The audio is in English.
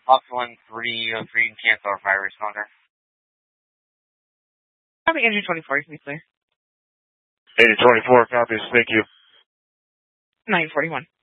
Fox 1-303, cancel our fire responder. Copy, Andrew 24, can be clear. 8024, copies, thank you. 941.